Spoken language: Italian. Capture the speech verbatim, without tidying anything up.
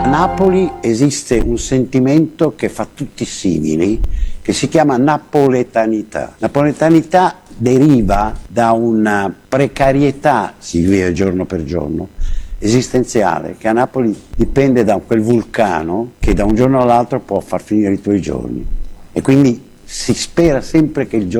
A Napoli esiste un sentimento che fa tutti simili, che si chiama napoletanità. Napoletanità deriva da una precarietà, si vive giorno per giorno, esistenziale, che a Napoli dipende da quel vulcano che da un giorno all'altro può far finire i tuoi giorni. E quindi si spera sempre che il giorno